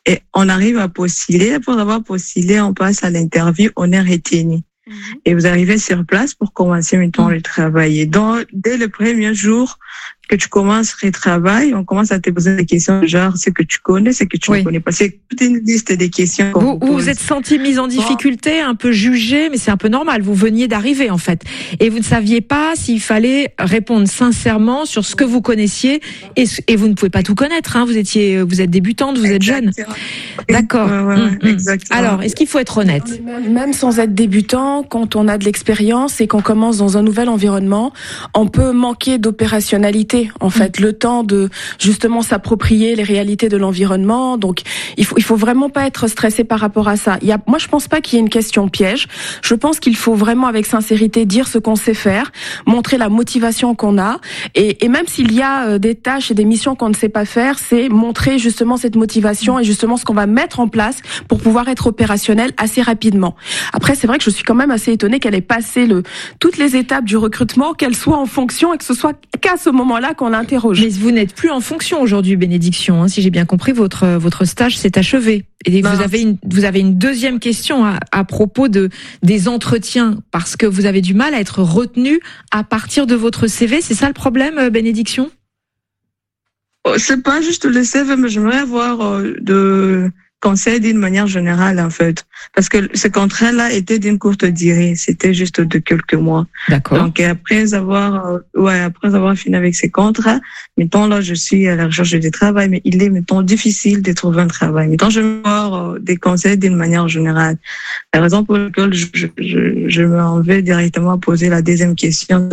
et on arrive à postuler. Pour avoir postulé, on passe à l'interview, on est retenu. Et vous arrivez sur place pour commencer maintenant le travail. Et donc, dès le premier jour que tu commences le travail, on commence à te poser des questions genre ce que tu connais, ce que tu ne connais pas. C'est toute une liste de questions. Vous vous êtes senti mise en difficulté, un peu jugé, mais c'est un peu normal. Vous veniez d'arriver en fait, et vous ne saviez pas s'il fallait répondre sincèrement sur ce que vous connaissiez, et vous ne pouvez pas tout connaître. Hein. Vous êtes débutante, vous êtes jeune. D'accord. Exactement. Alors, est-ce qu'il faut être honnête? Même sans être débutant, quand on a de l'expérience et qu'on commence dans un nouvel environnement, on peut manquer d'opérationnalité. En fait, le temps de justement s'approprier les réalités de l'environnement. Donc, il faut vraiment pas être stressé par rapport à ça. Moi, je pense pas qu'il y ait une question piège. Je pense qu'il faut vraiment, avec sincérité, dire ce qu'on sait faire, montrer la motivation qu'on a, et même s'il y a des tâches et des missions qu'on ne sait pas faire, c'est montrer justement cette motivation et justement ce qu'on va mettre en place pour pouvoir être opérationnel assez rapidement. Après, c'est vrai que je suis quand même assez étonnée qu'elle ait passé toutes les étapes du recrutement, qu'elle soit en fonction et que ce soit qu'à ce moment-là qu'on l'interroge. Mais vous n'êtes plus en fonction aujourd'hui, Bénédiction. Hein, si j'ai bien compris, votre stage s'est achevé. Et vous avez une deuxième question à propos des entretiens, parce que vous avez du mal à être retenu à partir de votre CV. C'est ça le problème, Bénédiction? C'est pas juste le CV, mais j'aimerais avoir de conseils d'une manière générale, en fait. Parce que ce contrat-là était d'une courte durée. C'était juste de quelques mois. D'accord. Donc, après avoir fini avec ces contrats, maintenant, là, je suis à la recherche du travail, mais il est, maintenant, difficile de trouver un travail. Maintenant, je veux avoir des conseils d'une manière générale. La raison pour laquelle je m'en vais directement poser la deuxième question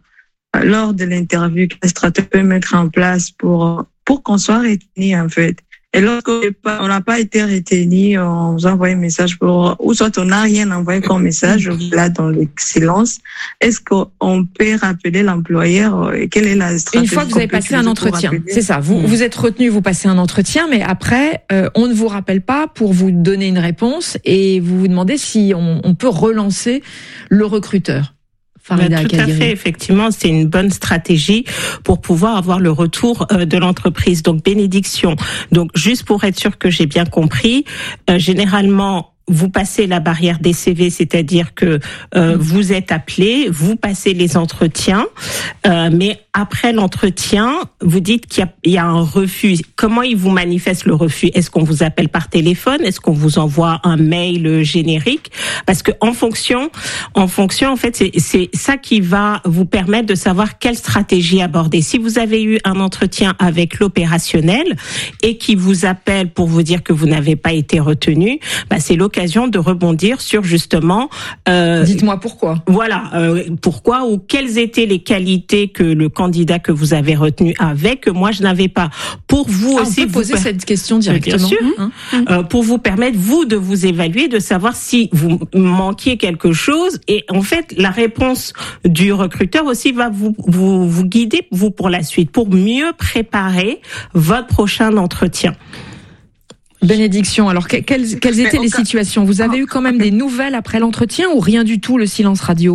lors de l'interview, quelle stratégie peut mettre en place pour qu'on soit retenu, en fait. Et lorsqu'on n'a pas été retenu, on vous envoie un message ou soit on n'a rien envoyé comme message, là, dans le silence. Est-ce qu'on peut rappeler l'employeur et quelle est la stratégie? Une fois que vous avez passé un entretien, c'est ça. Vous êtes retenu, vous passez un entretien, mais après, on ne vous rappelle pas pour vous donner une réponse et vous vous demandez si on peut relancer le recruteur. Farida Tout à fait, effectivement, c'est une bonne stratégie pour pouvoir avoir le retour de l'entreprise. Donc, Bénédiction. Donc, juste pour être sûr que j'ai bien compris, généralement, vous passez la barrière des CV, c'est-à-dire que vous êtes appelé, vous passez les entretiens, mais après l'entretien, vous dites qu'il y a un refus. Comment il vous manifeste le refus? Est-ce qu'on vous appelle par téléphone? Est-ce qu'on vous envoie un mail générique? Parce que en fonction, en fait, c'est ça qui va vous permettre de savoir quelle stratégie aborder. Si vous avez eu un entretien avec l'opérationnel et qui vous appelle pour vous dire que vous n'avez pas été retenu, c'est l'occasion de rebondir sur justement. Dites-moi pourquoi. Voilà, pourquoi ou quelles étaient les qualités que le candidat que vous avez retenu avait, que moi je n'avais pas. Pour vous aussi, on peut poser cette question directement. Bien sûr. Pour vous permettre, vous, de vous évaluer, de savoir si vous manquiez quelque chose. Et en fait, la réponse du recruteur aussi va vous guider, vous, pour la suite, pour mieux préparer votre prochain entretien. Bénédiction, alors quelles étaient les situations? Vous avez eu quand même des nouvelles après l'entretien ou rien du tout, le silence radio?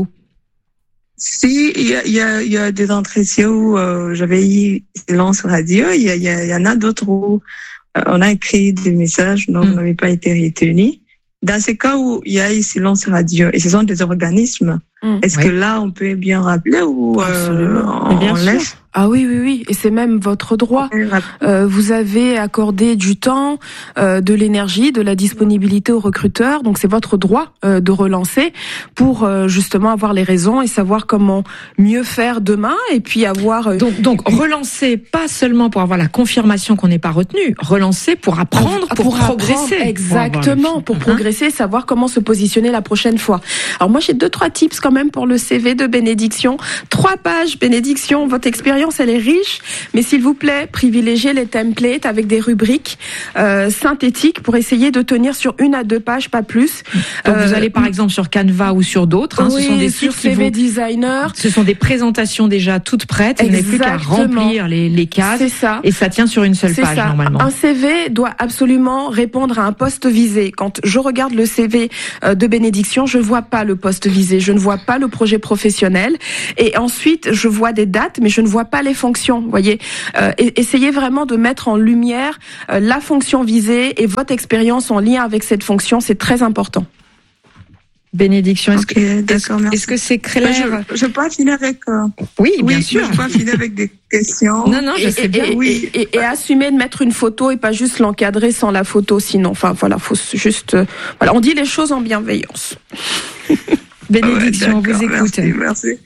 Si, il y a des entretiens où j'avais eu silence radio. Il y en a d'autres où on a écrit des messages, donc on n'avait pas été retenu. Dans ces cas où il y a eu silence radio, et ce sont des organismes, est-ce que là on peut bien rappeler ou on laisse? Ah oui, et c'est même votre droit. Vous avez accordé du temps, de l'énergie, de la disponibilité aux recruteurs, donc c'est votre droit de relancer pour justement avoir les raisons et savoir comment mieux faire demain, et puis avoir... Donc relancer, pas seulement pour avoir la confirmation qu'on n'est pas retenu, relancer pour apprendre, pour progresser. Exactement, pour progresser, savoir comment se positionner la prochaine fois. Alors moi j'ai 2-3 tips quand même pour le CV de Bénédiction. 3 pages, Bénédiction, votre expérience elle est riche, mais s'il vous plaît, privilégiez les templates avec des rubriques synthétiques pour essayer de tenir sur 1 à 2 pages, pas plus. Donc vous allez par exemple sur Canva ou sur d'autres, oui, ce sont des sites CV Designer. Ce sont des présentations déjà toutes prêtes, il n'y a plus qu'à remplir les cases. C'est ça. Et ça tient sur une seule page normalement. Un CV doit absolument répondre à un poste visé. Quand je regarde le CV de Bénédiction, je vois pas le poste visé, je ne vois vois pas le projet professionnel. Et ensuite, je vois des dates, mais je ne vois pas les fonctions. Vous voyez, essayez vraiment de mettre en lumière la fonction visée et votre expérience en lien avec cette fonction. C'est très important. Bénédiction, d'accord, est-ce que c'est clair? Je peux finir avec... Oui, bien sûr. Je peux finir avec des questions. Non, je sais bien. Et assumer de mettre une photo et pas juste l'encadrer sans la photo. Sinon, enfin voilà, faut juste... Voilà, on dit les choses en bienveillance. Bénédiction, on vous écoute. Merci.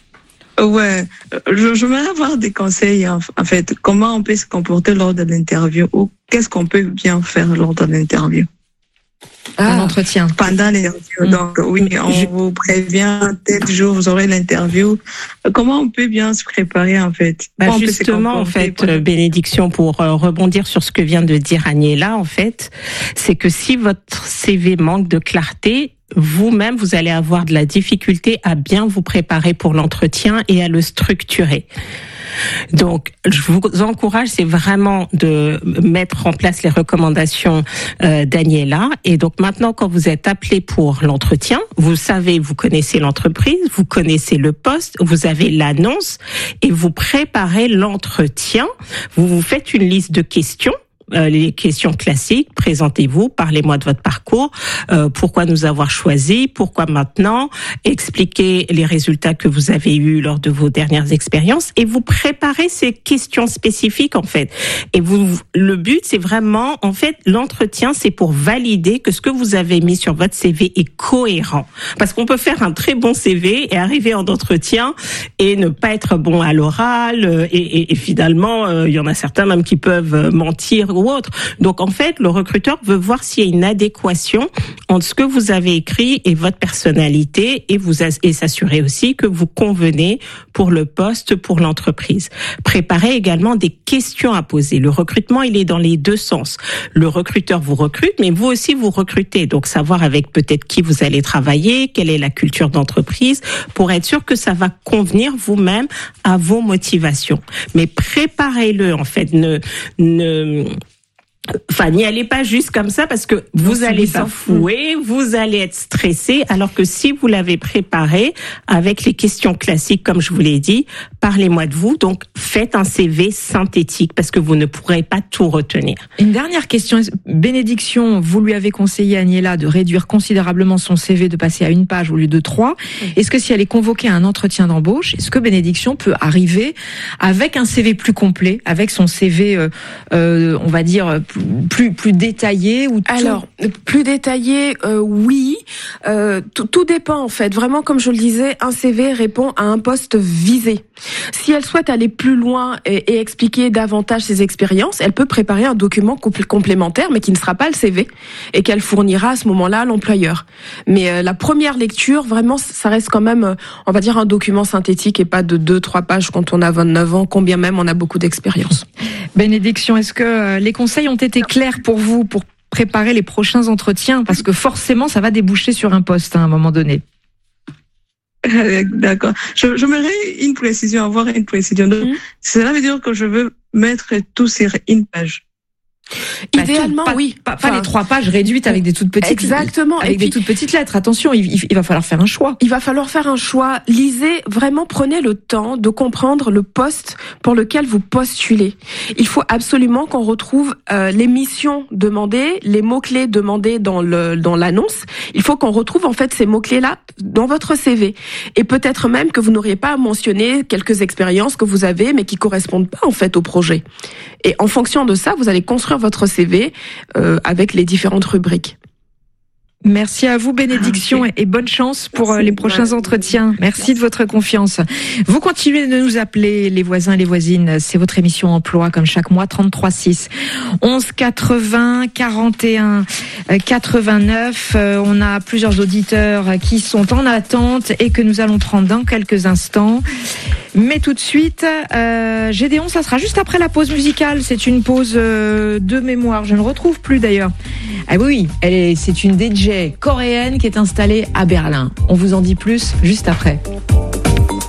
Ouais, j'aimerais avoir des conseils, en fait. Comment on peut se comporter lors de l'interview ou qu'est-ce qu'on peut bien faire lors de l'interview? Un entretien. Pendant l'interview. Donc, oui, on vous prévient, tel jour, vous aurez l'interview. Comment on peut bien se préparer, en fait? Justement, en fait, Bénédiction, pour rebondir sur ce que vient de dire Aniela, en fait, c'est que si votre CV manque de clarté, vous-même, vous allez avoir de la difficulté à bien vous préparer pour l'entretien et à le structurer. Donc, je vous encourage, c'est vraiment de mettre en place les recommandations d'Aniela. Et donc maintenant, quand vous êtes appelé pour l'entretien, vous savez, vous connaissez l'entreprise, vous connaissez le poste, vous avez l'annonce et vous préparez l'entretien. Vous vous faites une liste de questions. Les questions classiques, présentez-vous, parlez-moi de votre parcours, pourquoi nous avoir choisi, pourquoi maintenant, expliquez les résultats que vous avez eus lors de vos dernières expériences et vous préparez ces questions spécifiques en fait. Et le but c'est vraiment, en fait, l'entretien c'est pour valider que ce que vous avez mis sur votre CV est cohérent. Parce qu'on peut faire un très bon CV et arriver en entretien et ne pas être bon à l'oral et finalement, il y en a certains même qui peuvent mentir ou autre. Donc en fait, le recruteur veut voir s'il y a une adéquation entre ce que vous avez écrit et votre personnalité et s'assurer aussi que vous convenez pour le poste, pour l'entreprise. Préparez également des questions à poser. Le recrutement, il est dans les deux sens. Le recruteur vous recrute, mais vous aussi vous recrutez. Donc savoir avec peut-être qui vous allez travailler, quelle est la culture d'entreprise, pour être sûr que ça va convenir vous-même à vos motivations. Mais préparez-le en fait. N'y allez pas juste comme ça parce que vous allez bafouer, vous allez être stressé, alors que si vous l'avez préparé avec les questions classiques, comme je vous l'ai dit, parlez-moi de vous, donc faites un CV synthétique parce que vous ne pourrez pas tout retenir. Une dernière question, Bénédiction, vous lui avez conseillé à Aniela de réduire considérablement son CV, de passer à 1 page au lieu de 3. Est-ce que si elle est convoquée à un entretien d'embauche, est-ce que Bénédiction peut arriver avec un CV plus complet, avec son CV, on va dire, plus détaillé ou tout... Alors, plus détaillé, oui. Tout dépend en fait. Vraiment, comme je le disais, un CV répond à un poste visé. Si elle souhaite aller plus loin et expliquer davantage ses expériences, elle peut préparer un document complémentaire, mais qui ne sera pas le CV et qu'elle fournira à ce moment-là à l'employeur. Mais la première lecture, vraiment, ça reste quand même, on va dire, un document synthétique et pas de 2-3 pages quand on a 29 ans, combien même on a beaucoup d'expérience. Bénédiction, est-ce que les conseils ont été clairs pour vous pour préparer les prochains entretiens? Parce que forcément, ça va déboucher sur un poste à un moment donné. D'accord. J'aimerais avoir une précision. Donc, cela veut dire que je veux mettre tout sur une page. Idéalement, oui. Pas les 3 pages réduites avec des toutes petites. Exactement. Avec des toutes petites lettres. Attention, il va falloir faire un choix. Il va falloir faire un choix. Lisez, vraiment prenez le temps de comprendre le poste pour lequel vous postulez. Il faut absolument qu'on retrouve les missions demandées, les mots-clés demandés dans l'annonce. Il faut qu'on retrouve en fait ces mots-clés-là dans votre CV. Et peut-être même que vous n'auriez pas à mentionner quelques expériences que vous avez, mais qui correspondent pas en fait au projet. Et en fonction de ça, vous allez construire votre CV avec les différentes rubriques. Merci à vous, Bénédiction, et bonne chance pour les prochains entretiens. Merci de votre confiance. Vous continuez de nous appeler, les voisins et les voisines. C'est votre émission Emploi, comme chaque mois, 33 6 11 80 41 89. On a plusieurs auditeurs qui sont en attente et que nous allons prendre dans quelques instants. Mais tout de suite, Gédéon, ça sera juste après la pause musicale. C'est une pause de mémoire. Je ne retrouve plus d'ailleurs. Ah oui, c'est une DJ coréenne qui est installée à Berlin. On vous en dit plus juste après.